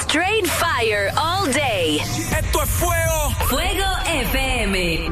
Straight fire all day. Esto es fuego. Fuego FM.